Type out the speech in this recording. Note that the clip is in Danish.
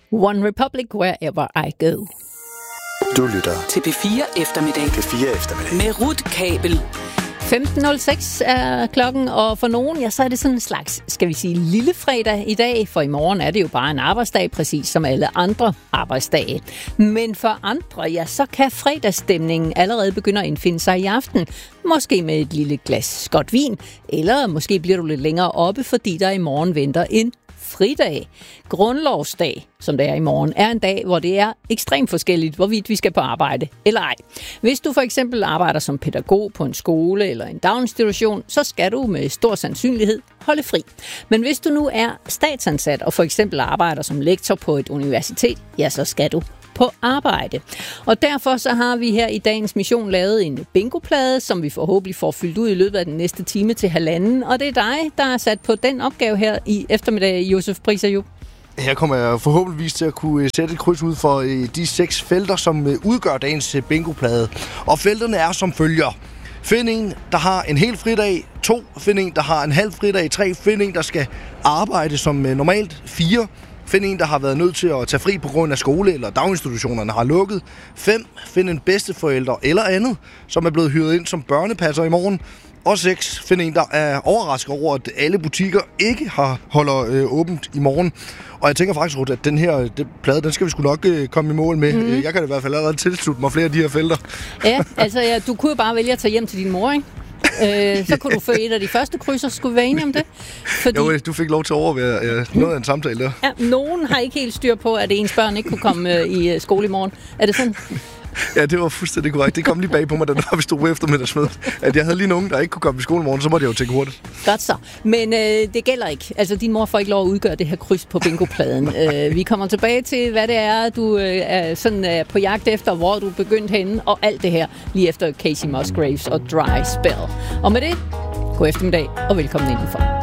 One Republic, wherever I go. Du lytter til P4 Eftermiddag. P4 Eftermiddag. Med Ruth Kabel. 15.06 er klokken, og for nogen, ja, så er det sådan en slags, skal vi sige, lille fredag i dag, for i morgen er det jo bare en arbejdsdag, præcis som alle andre arbejdsdage. Men for andre, ja, så kan fredagsstemningen allerede begynde at indfinde sig i aften. Måske med et lille glas godt vin, eller måske bliver du lidt længere oppe, fordi der i morgen venter en fridag. Grundlovsdag, som det er i morgen, er en dag, hvor det er ekstremt forskelligt, hvorvidt vi skal på arbejde eller ej. Hvis du for eksempel arbejder som pædagog på en skole eller en daginstitution, så skal du med stor sandsynlighed holde fri. Men hvis du nu er statsansat og for eksempel arbejder som lektor på et universitet, ja, så skal du på arbejde. Og derfor så har vi her i dagens mission lavet en bingoplade, som vi forhåbentlig får fyldt ud i løbet af den næste time til halvanden. Og det er dig, der er sat på den opgave her i eftermiddag, Josef Prisajup. Her kommer jeg forhåbentligvis til at kunne sætte et kryds ud for de 6 felter, som udgør dagens bingoplade. Og felterne er som følger. Find en, der har en hel fridag. 2. Find en, der har en halv fridag. 3. Find en, der skal arbejde som normalt. 4. Find en, der har været nødt til at tage fri på grund af skole eller daginstitutionerne har lukket. 5. Find en bedsteforælder eller andet, som er blevet hyret ind som børnepasser i morgen. Og 6. Find en, der er overrasket over, at alle butikker ikke holder åbent i morgen. Og jeg tænker faktisk, at den her plade, den skal vi sgu nok komme i mål med. Jeg kan i hvert fald allerede tilslutte mig flere af de her felter. Ja, altså du kunne jo bare vælge at tage hjem til din mor, ikke? Så kunne du få et af de første krydser. Skulle vi være enige om det? Fordi Jo, du fik lov til at overvære noget af en samtale der. Ja, nogen har ikke helt styr på, at ens børn ikke kunne komme i skole i morgen. Er det sådan? Ja, det var fuldstændig korrekt. Det kom lige bag på mig, da vi stod ved eftermiddagsmødet. At jeg havde lige nogen, der ikke kunne komme i skole i morgen, så måtte jeg jo tænke hurtigt. Godt så. Men det gælder ikke. Altså, din mor får ikke lov at udgøre det her kryds på bingopladen. Vi kommer tilbage til, hvad det er, du er på jagt efter, hvor du er begyndt henne, og alt det her lige efter Casey Musgraves og Dry Spell. Og med det, god eftermiddag og velkommen indenfor.